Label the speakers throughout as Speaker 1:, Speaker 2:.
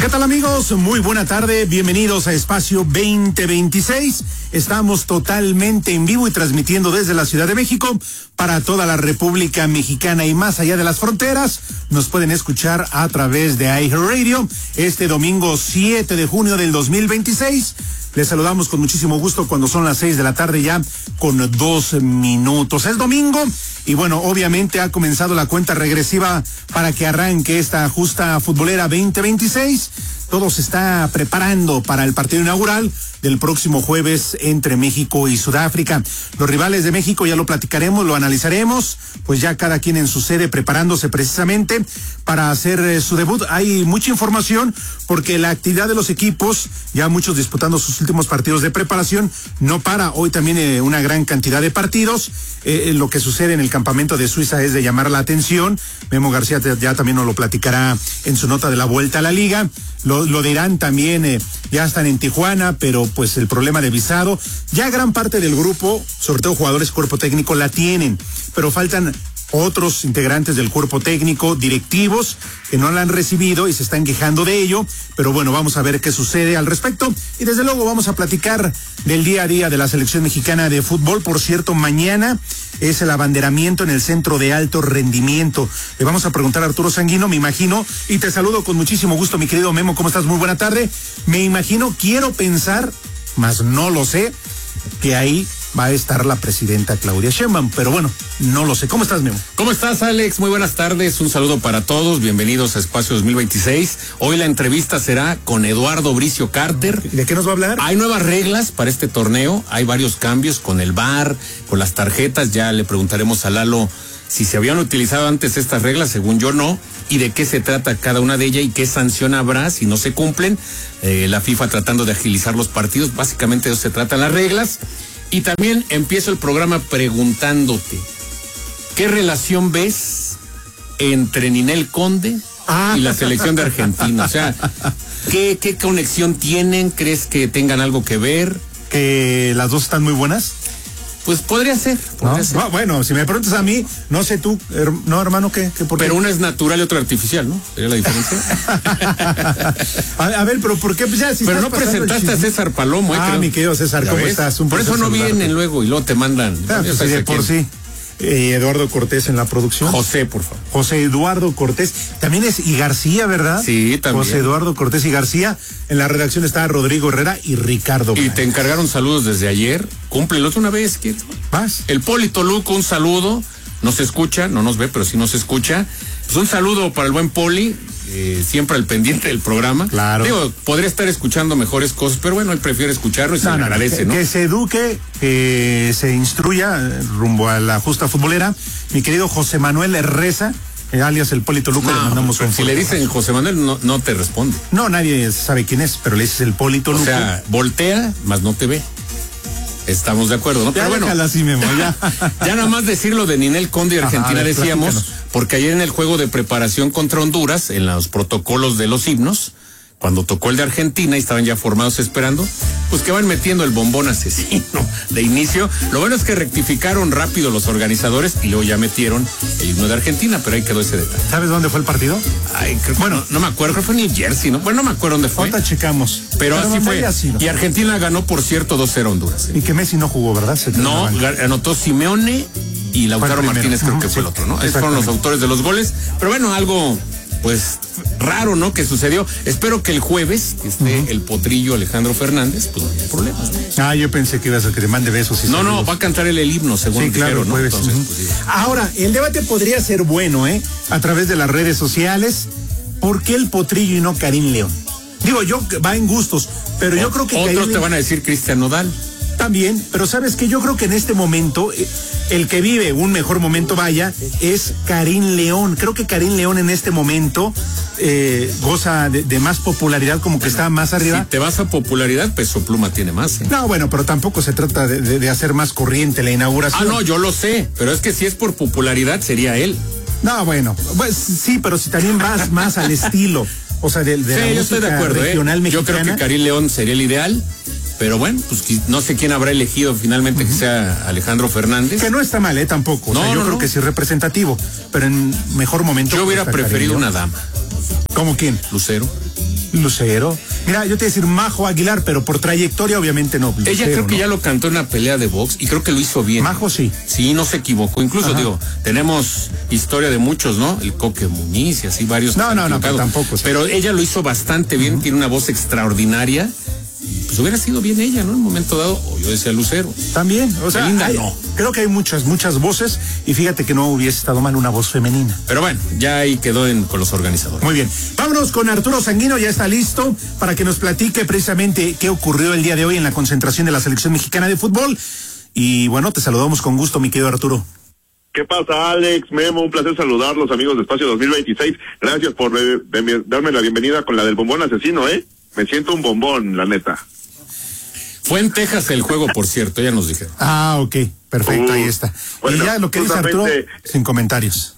Speaker 1: ¿Qué tal, amigos? Muy buena tarde, bienvenidos a Espacio 2026. Estamos totalmente en vivo y transmitiendo desde la Ciudad de México para toda la República Mexicana y más allá de las fronteras. Nos pueden escuchar a través de iHeartRadio este domingo 7 de junio del 2026. Les saludamos con muchísimo gusto cuando son las 6 de la tarde ya con 2 minutos. Es domingo y bueno, obviamente ha comenzado la cuenta regresiva para que arranque esta justa futbolera 2026. Todo se está preparando para el partido inaugural del próximo jueves entre México y Sudáfrica. Los rivales de México ya lo platicaremos, lo analizaremos, pues ya cada quien en su sede preparándose precisamente para hacer su debut. Hay mucha información porque la actividad de los equipos, ya muchos disputando sus últimos partidos de preparación, no para. Hoy también una gran cantidad de partidos. Lo que sucede en el campamento de Suiza es de llamar la atención. Memo García ya también nos lo platicará en su nota de la vuelta a la liga. Lo dirán también, ya están en Tijuana, pero pues el problema de visado, ya gran parte del grupo, sobre todo jugadores cuerpo técnico, la tienen, pero faltan otros integrantes del cuerpo técnico, directivos, que no la han recibido y se están quejando de ello, pero bueno, vamos a ver qué sucede al respecto, y desde luego vamos a platicar del día a día de la selección mexicana de fútbol. Por cierto, mañana es el abanderamiento en el Centro de Alto Rendimiento. Le vamos a preguntar a Arturo Sanguino, me imagino, y te saludo con muchísimo gusto, mi querido Memo, ¿cómo estás? Muy buena tarde. Me imagino, quiero pensar, mas no lo sé, que ahí va a estar la presidenta Claudia Sheinbaum, pero bueno, no lo sé. ¿Cómo estás, Memo?
Speaker 2: ¿Cómo estás, Alex? Muy buenas tardes, un saludo para todos, bienvenidos a Espacio 2026. Hoy la entrevista será con Eduardo Bricio Carter.
Speaker 1: ¿De qué nos va a hablar?
Speaker 2: Hay nuevas reglas para este torneo, hay varios cambios con el VAR, con las tarjetas. Ya le preguntaremos a Lalo si se habían utilizado antes estas reglas, según yo no, y de qué se trata cada una de ellas y qué sanción habrá si no se cumplen. La FIFA tratando de agilizar los partidos, básicamente de eso se tratan las reglas. Y también empiezo el programa preguntándote, ¿qué relación ves entre Ninel Conde y la selección de Argentina? O sea, ¿qué conexión tienen? ¿Crees que tengan algo que ver?
Speaker 1: ¿Que las dos están muy buenas?
Speaker 2: Pues podría ser.
Speaker 1: No, bueno, si me preguntas a mí, no sé tú, no, hermano, ¿qué? ¿Por qué?
Speaker 2: Pero una es natural y otra artificial, ¿no? ¿Sería la diferencia?
Speaker 1: a ver, pero ¿por qué? Pues ya, si
Speaker 2: pero no presentaste a César Palomo,
Speaker 1: mi querido César, ¿cómo estás?
Speaker 2: Por eso no vienen luego y luego te mandan.
Speaker 1: Pues de por sí. Eduardo Cortés en la producción.
Speaker 2: José, por favor.
Speaker 1: José Eduardo Cortés. También y García, ¿verdad?
Speaker 2: Sí, también.
Speaker 1: José Eduardo Cortés y García. En la redacción está Rodrigo Herrera y Ricardo.
Speaker 2: Y te encargaron saludos desde ayer. Cúmplelos una vez, ¿quieres?
Speaker 1: ¿Vas?
Speaker 2: El Polito Luco, un saludo. No se escucha, no nos ve, pero sí nos escucha. Pues un saludo para el buen Poli. Siempre al pendiente del programa.
Speaker 1: Claro.
Speaker 2: Digo, podría estar escuchando mejores cosas, pero bueno, él prefiere escucharlo y se le agradece, ¿no?
Speaker 1: Que se eduque, que se instruya rumbo a la justa futbolera. Mi querido José Manuel Reza, alias el Polito Luco, le mandamos un
Speaker 2: si le dicen José Manuel, no te responde.
Speaker 1: No, nadie sabe quién es, pero le dices el Polito Luco.
Speaker 2: O sea, voltea, mas no te ve. Estamos de acuerdo, ¿no?
Speaker 1: Ya, pero bueno, así, Memo, ya.
Speaker 2: Ya nada más decirlo de Ninel Conde y Argentina, decíamos, platícanos. Porque ayer en el juego de preparación contra Honduras, en los protocolos de los himnos, cuando tocó el de Argentina y estaban ya formados esperando, pues que van metiendo el bombón asesino de inicio. Lo bueno es que rectificaron rápido los organizadores y luego ya metieron el himno de Argentina, pero ahí quedó ese detalle.
Speaker 1: ¿Sabes dónde fue el partido?
Speaker 2: Bueno, no me acuerdo, creo que fue en New Jersey, ¿no? Bueno, no me acuerdo dónde fue.
Speaker 1: Ahorita checamos.
Speaker 2: Pero así fue. Y Argentina ganó, por cierto, 2-0 Honduras.
Speaker 1: Y que Messi no jugó, ¿verdad?
Speaker 2: No, anotó Simeone y Lautaro Martínez, creo que fue el otro, ¿no? Esos fueron los autores de los goles. Pero bueno, algo pues raro, ¿no? Que sucedió. Espero que el jueves esté el potrillo Alejandro Fernández, pues no hay problemas, ¿no?
Speaker 1: Yo pensé que ibas a que le mande besos.
Speaker 2: No, va a cantar el himno, según
Speaker 1: dijeron, ¿no? Entonces, pues, sí. Ahora, el debate podría ser bueno, a través de las redes sociales. ¿Por qué el potrillo y no Karim León? Digo, va en gustos, pero yo creo que
Speaker 2: otros te van a decir Cristian Nodal.
Speaker 1: También, pero ¿sabes qué? Yo creo que en este momento, el que vive un mejor momento, es Karim León. Creo que Karim León en este momento goza de más popularidad, como que está más arriba.
Speaker 2: Si te vas a popularidad, Peso Pluma tiene más.
Speaker 1: No, bueno, pero tampoco se trata de hacer más corriente la inauguración.
Speaker 2: No, yo lo sé, pero es que si es por popularidad, sería él.
Speaker 1: No, bueno, pues sí, pero si también vas más al estilo, o sea, de la
Speaker 2: yo estoy de acuerdo,
Speaker 1: regional mexicana.
Speaker 2: Yo creo que Karim León sería el ideal. Pero bueno, pues no sé quién habrá elegido finalmente que sea Alejandro Fernández.
Speaker 1: Que no está mal, tampoco. Yo creo que sí es representativo, pero en mejor momento.
Speaker 2: Yo hubiera preferido una dama.
Speaker 1: ¿Cómo quién?
Speaker 2: Lucero.
Speaker 1: Lucero. Mira, yo te iba a decir Majo Aguilar, pero por trayectoria obviamente no. Lucero,
Speaker 2: ella creo que ya lo cantó en una pelea de box y creo que lo hizo bien.
Speaker 1: Majo sí.
Speaker 2: Sí, no se equivocó. Incluso digo, tenemos historia de muchos, ¿no? El Coque Muñiz y así varios.
Speaker 1: No, pero tampoco. Sí.
Speaker 2: Pero ella lo hizo bastante bien, tiene una voz extraordinaria. Pues hubiera sido bien ella, ¿no? En un momento dado, o yo decía Lucero.
Speaker 1: También, o sea, creo que hay muchas voces y fíjate que no hubiese estado mal una voz femenina.
Speaker 2: Pero bueno, ya ahí quedó con los organizadores.
Speaker 1: Muy bien, vámonos con Arturo Sanguino, ya está listo para que nos platique precisamente qué ocurrió el día de hoy en la concentración de la selección mexicana de fútbol. Y bueno, te saludamos con gusto, mi querido Arturo.
Speaker 3: ¿Qué pasa, Alex? Memo, un placer saludarlos, amigos de Espacio 2026. Gracias por darme la bienvenida con la del bombón asesino, ¿eh? Me siento un bombón, la neta.
Speaker 2: Fue en Texas el juego, por cierto, ya nos dijeron.
Speaker 1: Ah, ok, perfecto, ahí está. Bueno, y ya lo que dice Arturo, sin comentarios.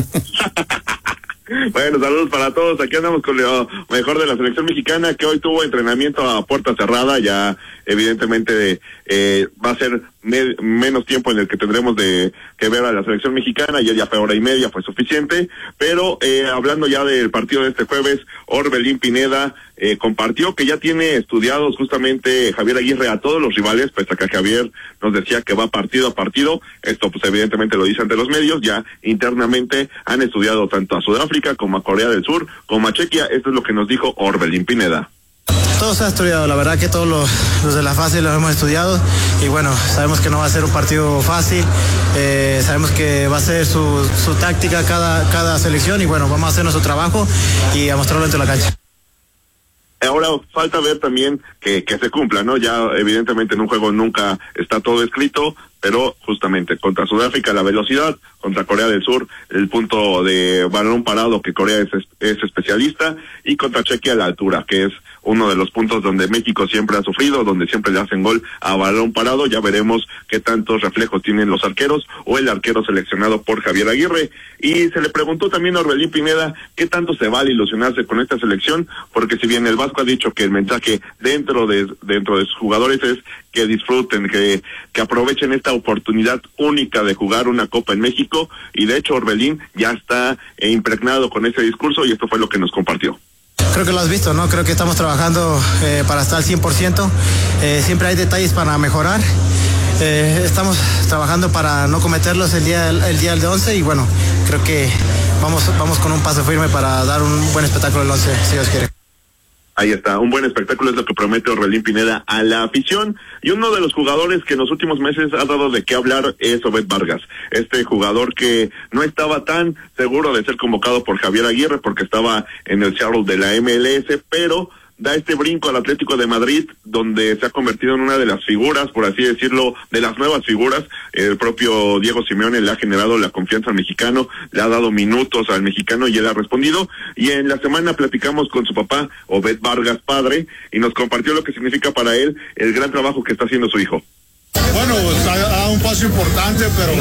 Speaker 3: Bueno, saludos para todos. Aquí andamos con lo mejor de la selección mexicana, que hoy tuvo entrenamiento a puerta cerrada. Ya evidentemente va a ser menos tiempo en el que tendremos que ver a la selección mexicana. Ya hora y media fue suficiente. Pero hablando ya del partido de este jueves, Orbelín Pineda compartió que ya tiene estudiados justamente Javier Aguirre a todos los rivales, pues acá Javier nos decía que va partido a partido. Esto pues evidentemente lo dice ante los medios. Ya internamente han estudiado tanto a Sudáfrica como a Corea del Sur, como a Chequia. Esto es lo que nos dijo Orbelín Pineda.
Speaker 4: Todo se ha estudiado, la verdad que todos los de la fase los hemos estudiado y bueno, sabemos que no va a ser un partido fácil, sabemos que va a ser su táctica cada selección y bueno, vamos a hacer nuestro trabajo y a mostrarlo dentro de la cancha.
Speaker 3: Ahora falta ver también que se cumpla, ¿no? Ya evidentemente en un juego nunca está todo escrito, pero justamente contra Sudáfrica la velocidad, contra Corea del Sur el punto de balón parado, que Corea es especialista, y contra Chequia la altura, que es uno de los puntos donde México siempre ha sufrido, donde siempre le hacen gol a balón parado. Ya veremos qué tantos reflejos tienen los arqueros o el arquero seleccionado por Javier Aguirre. Y se le preguntó también a Orbelín Pineda qué tanto se vale ilusionarse con esta selección, porque si bien el Vasco ha dicho que el mensaje dentro de sus jugadores es que disfruten, que aprovechen esta oportunidad única de jugar una Copa en México, y de hecho Orbelín ya está impregnado con ese discurso y esto fue lo que nos compartió.
Speaker 4: Creo que lo has visto, ¿no? Creo que estamos trabajando para estar al 100%. Siempre hay detalles para mejorar. Estamos trabajando para no cometerlos el día del 11 y bueno, creo que vamos con un paso firme para dar un buen espectáculo el 11, si Dios quiere.
Speaker 3: Ahí está, un buen espectáculo es lo que promete Orbelín Pineda a la afición. Y uno de los jugadores que en los últimos meses ha dado de qué hablar es Obed Vargas. Este jugador que no estaba tan seguro de ser convocado por Javier Aguirre porque estaba en el Seattle de la MLS, pero da este brinco al Atlético de Madrid, donde se ha convertido en una de las figuras, por así decirlo, de las nuevas figuras. El propio Diego Simeone le ha generado la confianza al mexicano, le ha dado minutos al mexicano y él ha respondido. Y en la semana platicamos con su papá, Obed Vargas padre, y nos compartió lo que significa para él el gran trabajo que está haciendo su hijo.
Speaker 5: Bueno, pues ha dado un paso importante, pero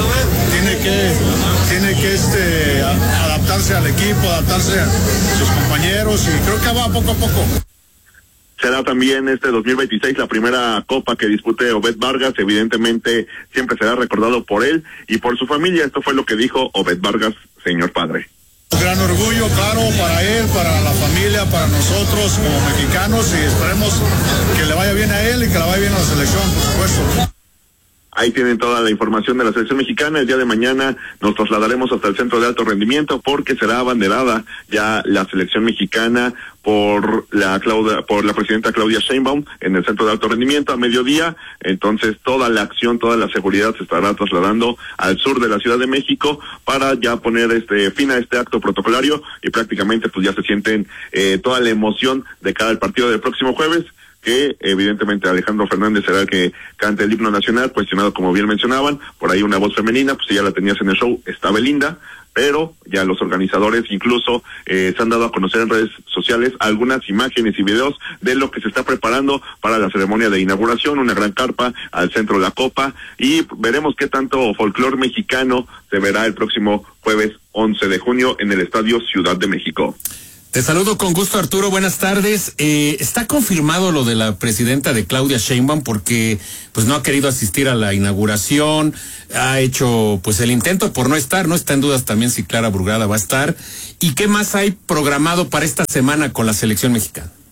Speaker 5: tiene que adaptarse al equipo, adaptarse a sus compañeros, y creo que va poco a poco.
Speaker 3: Será también este 2026 la primera copa que dispute Obed Vargas. Evidentemente siempre será recordado por él y por su familia. Esto fue lo que dijo Obed Vargas, señor padre.
Speaker 5: Gran orgullo, claro, para él, para la familia, para nosotros como mexicanos, y esperemos que le vaya bien a él y que le vaya bien a la selección, por supuesto.
Speaker 3: Ahí tienen toda la información de la selección mexicana. El día de mañana nos trasladaremos hasta el centro de alto rendimiento porque será abanderada ya la selección mexicana por la presidenta Claudia Sheinbaum en el centro de alto rendimiento a mediodía. Entonces toda la acción, toda la seguridad se estará trasladando al sur de la Ciudad de México para ya poner fin a este acto protocolario, y prácticamente pues ya se sienten toda la emoción de cara al partido del próximo jueves, que evidentemente Alejandro Fernández será el que cante el himno nacional, cuestionado como bien mencionaban, por ahí una voz femenina, pues ya la tenías en el show, está Belinda, pero ya los organizadores incluso se han dado a conocer en redes sociales algunas imágenes y videos de lo que se está preparando para la ceremonia de inauguración, una gran carpa al centro de la Copa, y veremos qué tanto folclor mexicano se verá el próximo jueves 11 de junio en el Estadio Ciudad de México.
Speaker 2: Te saludo con gusto, Arturo, buenas tardes. ¿Está confirmado lo de la presidenta de Claudia Sheinbaum? Porque pues no ha querido asistir a la inauguración, ha hecho pues el intento por no está en dudas también si Clara Brugada va a estar. ¿Y qué más hay programado para esta semana con la selección mexicana?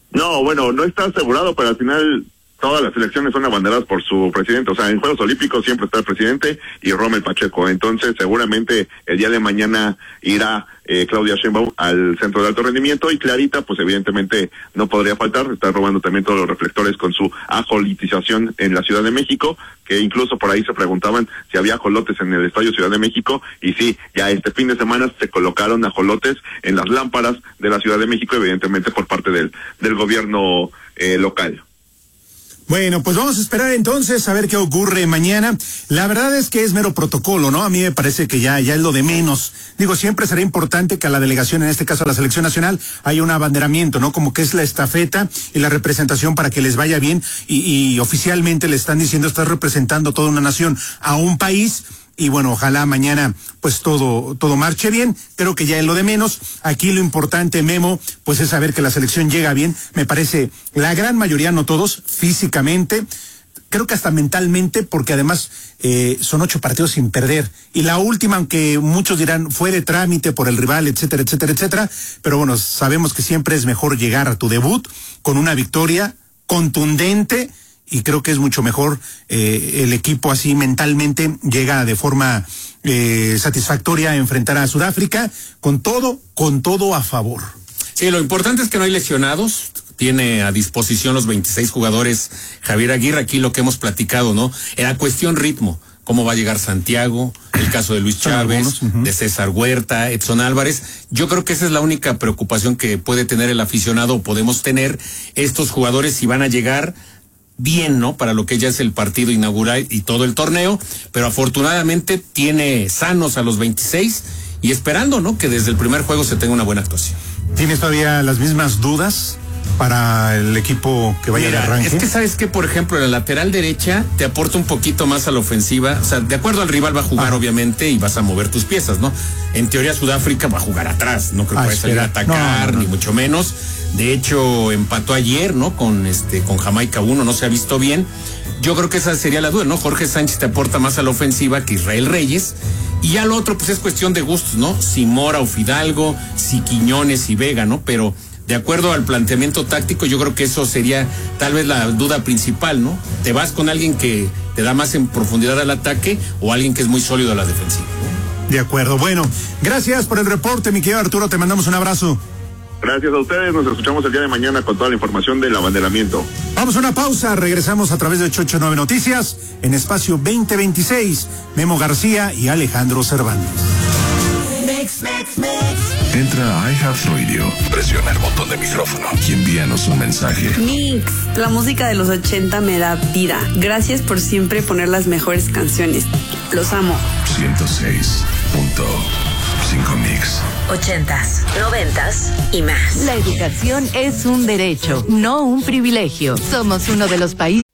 Speaker 3: No, bueno, no está asegurado, pero al final todas las elecciones son abanderadas por su presidente. O sea, en Juegos Olímpicos siempre está el presidente y Rommel Pacheco. Entonces, seguramente el día de mañana irá Claudia Sheinbaum al centro de alto rendimiento, y Clarita, pues evidentemente no podría faltar. Está robando también todos los reflectores con su ajolitización en la Ciudad de México, que incluso por ahí se preguntaban si había ajolotes en el Estadio Ciudad de México, y sí, ya este fin de semana se colocaron ajolotes en las lámparas de la Ciudad de México, evidentemente por parte del gobierno local.
Speaker 1: Bueno, pues vamos a esperar entonces a ver qué ocurre mañana. La verdad es que es mero protocolo, ¿no? A mí me parece que ya es lo de menos. Digo, siempre será importante que a la delegación, en este caso a la selección nacional, haya un abanderamiento, ¿no? Como que es la estafeta y la representación para que les vaya bien, y oficialmente le están diciendo, estás representando toda una nación a un país. Y bueno, ojalá mañana pues todo marche bien. Creo que ya es lo de menos. Aquí lo importante, Memo, pues es saber que la selección llega bien. Me parece la gran mayoría, no todos, físicamente. Creo que hasta mentalmente, porque además son 8 partidos sin perder. Y la última, aunque muchos dirán, fue de trámite por el rival, etcétera, etcétera, etcétera. Pero bueno, sabemos que siempre es mejor llegar a tu debut con una victoria contundente. Y creo que es mucho mejor el equipo así mentalmente llega de forma satisfactoria a enfrentar a Sudáfrica con todo a favor.
Speaker 2: Sí, lo importante es que no hay lesionados. Tiene a disposición los 26 jugadores Javier Aguirre. Aquí lo que hemos platicado, ¿no? Era cuestión ritmo. ¿Cómo va a llegar Santiago? El caso de Luis Chávez, de César Huerta, Edson Álvarez. Yo creo que esa es la única preocupación que puede tener el aficionado, o podemos tener estos jugadores, si van a llegar bien, ¿no? Para lo que ya es el partido inaugural y todo el torneo, pero afortunadamente tiene sanos a los 26 y esperando, ¿no? Que desde el primer juego se tenga una buena actuación.
Speaker 1: ¿Tienes todavía las mismas dudas para el equipo que vaya de arranque?
Speaker 2: Es que sabes que, por ejemplo, la lateral derecha te aporta un poquito más a la ofensiva. O sea, de acuerdo al rival va a jugar, obviamente, y vas a mover tus piezas, ¿no? En teoría Sudáfrica va a jugar atrás, no creo que vaya a salir a atacar, ni mucho menos. De hecho, empató ayer, ¿no? Con Jamaica 1, no se ha visto bien. Yo creo que esa sería la duda, ¿no? Jorge Sánchez te aporta más a la ofensiva que Israel Reyes. Y ya lo otro, pues es cuestión de gustos, ¿no? Si Mora o Fidalgo, si Quiñones y Vega, ¿no? Pero de acuerdo al planteamiento táctico, yo creo que eso sería tal vez la duda principal, ¿no? ¿Te vas con alguien que te da más en profundidad al ataque o alguien que es muy sólido a la defensiva?
Speaker 1: De acuerdo. Bueno, gracias por el reporte, mi querido Arturo. Te mandamos un abrazo.
Speaker 3: Gracias a ustedes, nos escuchamos el día de mañana con toda la información del abanderamiento.
Speaker 1: Vamos a una pausa, regresamos a través de 889 Noticias en Espacio 2026. Memo García y Alejandro Cervantes.
Speaker 6: Entra a iHeartRadio, presiona el botón de micrófono y envíanos un mensaje.
Speaker 7: Mix, la música de los 80 me da vida. Gracias por siempre poner las mejores canciones. Los amo.
Speaker 6: 106.5 Mix.
Speaker 8: 80s, 90s y más.
Speaker 9: La educación es un derecho, no un privilegio. Somos uno de los países